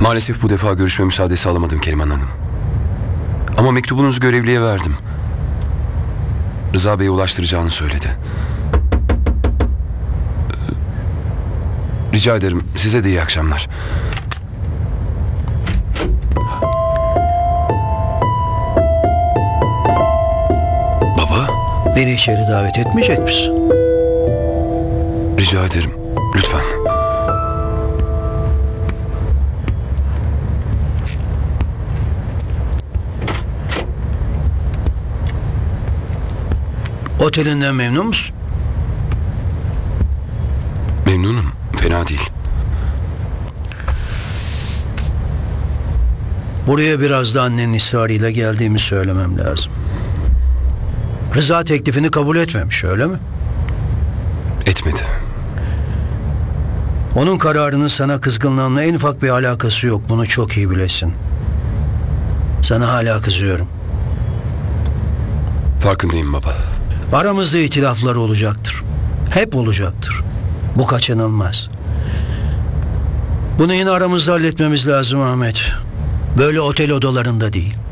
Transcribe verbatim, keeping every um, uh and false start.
Maalesef bu defa görüşme müsaadesi alamadım Keriman Hanım. Ama mektubunuzu görevliye verdim. Rıza Bey'e ulaştıracağını söyledi. Rica ederim. Size de iyi akşamlar. Baba? Beni içeri davet etmeyecek misin? Rica ederim. Lütfen. Otelinden memnun musun? Memnunum. Fena değil. Buraya biraz da annenin ısrarıyla geldiğimi söylemem lazım. Rıza teklifini kabul etmemiş, öyle mi? Etmedi. Onun kararının sana kızgınlığınla en ufak bir alakası yok. Bunu çok iyi bilesin. Sana hala kızıyorum. Farkındayım baba. Aramızda itilaflar olacaktır. Hep olacaktır. Bu kaçınılmaz. Bunu yine aramızda halletmemiz lazım Ahmet. Böyle otel odalarında değil.